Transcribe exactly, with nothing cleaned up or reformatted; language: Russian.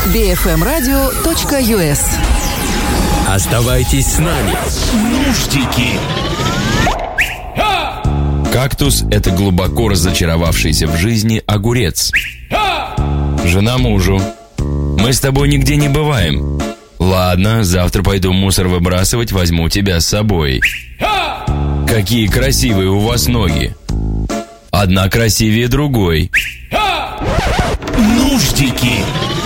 би эф эм радио точка ю эс. Оставайтесь с нами. Нуждики. Кактус – это глубоко разочаровавшийся в жизни огурец. Жена мужу: мы с тобой нигде не бываем. Ладно, завтра пойду мусор выбрасывать, возьму тебя с собой. Какие красивые у вас ноги. Одна красивее другой. Нуждики.